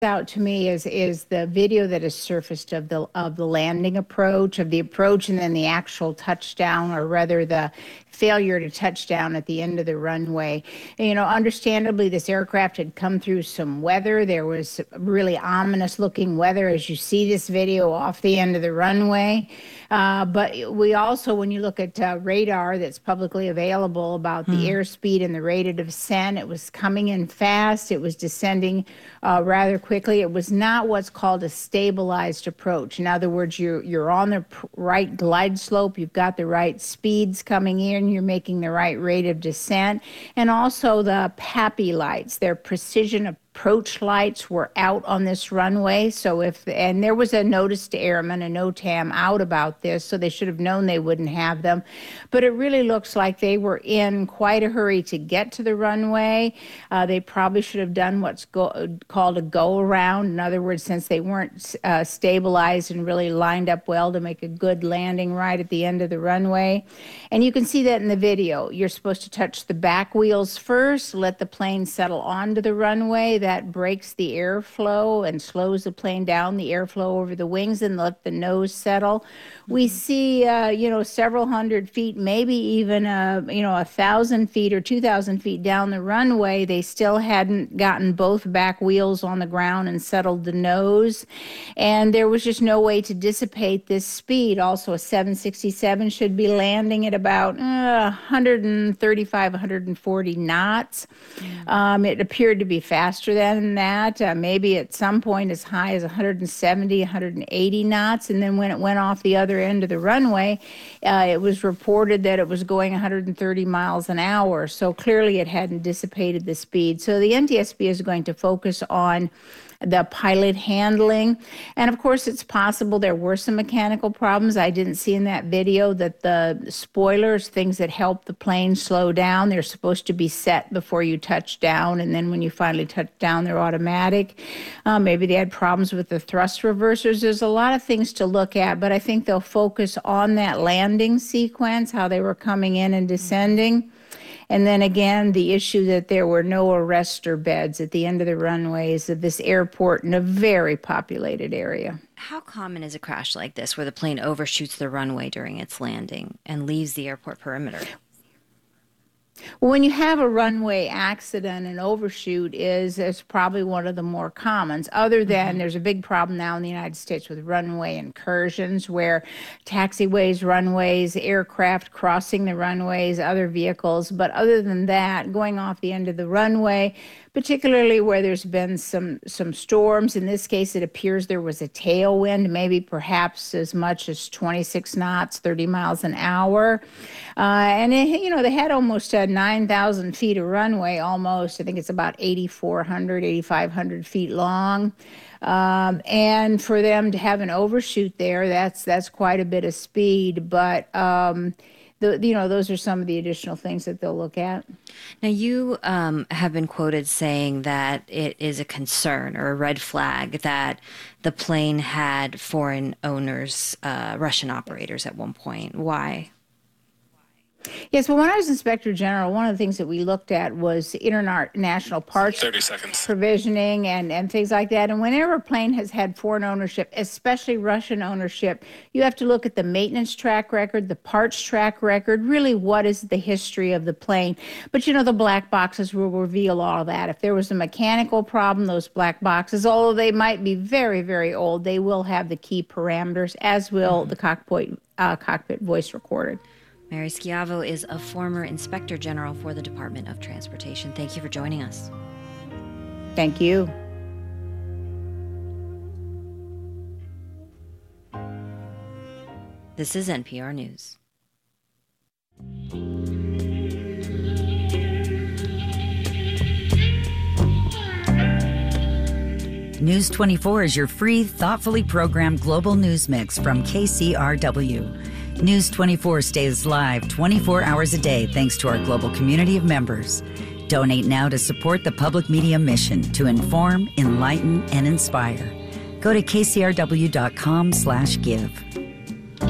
out to me is the video that has surfaced of the landing approach, of the approach, and then the actual touchdown, or rather the failure to touch down at the end of the runway. And, understandably, this aircraft had come through some weather. There was really ominous looking weather as you see this video off the end of the runway. But we also, when you look at radar that's publicly available about the airspeed and the rate of descent, it was coming in fast. It was descending rather quickly. It was not what's called a stabilized approach. In other words, you're on the right glide slope. You've got the right speeds coming in. You're making the right rate of descent. And also the PAPI lights, their precision approach lights, were out on this runway. And there was a notice to airmen, a NOTAM, out about this, so they should have known they wouldn't have them. But it really looks like they were in quite a hurry to get to the runway. They probably should have done what's called a go-around. In other words, since they weren't stabilized and really lined up well to make a good landing right at the end of the runway. And you can see that in the video. You're supposed to touch the back wheels first, let the plane settle onto the runway. That breaks the airflow and slows the plane down, the airflow over the wings, and let the nose settle. We see, several hundred feet, maybe even, 1,000 feet or 2,000 feet down the runway, they still hadn't gotten both back wheels on the ground and settled the nose. And there was just no way to dissipate this speed. Also, a 767 should be landing at about 135, 140 knots. It appeared to be faster than that, maybe at some point as high as 170, 180 knots. And then when it went off the other end of the runway, it was reported that it was going 130 miles an hour. So clearly it hadn't dissipated the speed. So the NTSB is going to focus on the pilot handling. And of course, it's possible there were some mechanical problems. I didn't see in that video that the spoilers, things that help the plane slow down, they're supposed to be set before you touch down. And then when you finally touch down, they're automatic. Maybe they had problems with the thrust reversers. There's a lot of things to look at, but I think they'll focus on that landing sequence, how they were coming in and descending. And then again, the issue that there were no arrestor beds at the end of the runways of this airport in a very populated area. How common is a crash like this where the plane overshoots the runway during its landing and leaves the airport perimeter? Well, when you have a runway accident, an overshoot is probably one of the more commons, other than there's a big problem now in the United States with runway incursions, where taxiways, runways, aircraft crossing the runways, other vehicles. But other than that, going off the end of the runway, particularly where there's been some storms. In this case, it appears there was a tailwind, maybe perhaps as much as 26 knots, 30 miles an hour. And they had almost 9,000 feet of runway, almost. I think it's about 8,400, 8,500 feet long. And for them to have an overshoot there, that's quite a bit of speed. But those are some of the additional things that they'll look at. Now, you have been quoted saying that it is a concern or a red flag that the plane had foreign owners, Russian operators at one point. Why? Yes, well, when I was Inspector General, one of the things that we looked at was international parts provisioning and things like that. And whenever a plane has had foreign ownership, especially Russian ownership, you have to look at the maintenance track record, the parts track record, really what is the history of the plane. But, the black boxes will reveal all of that. If there was a mechanical problem, those black boxes, although they might be very, very old, they will have the key parameters, as will the cockpit voice recorder. Mary Schiavo is a former Inspector General for the Department of Transportation. Thank you for joining us. Thank you. This is NPR News. News 24 is your free, thoughtfully programmed global news mix from KCRW. News 24 stays live 24 hours a day thanks to our global community of members. Donate now to support the public media mission to inform, enlighten, and inspire. Go to kcrw.com/give.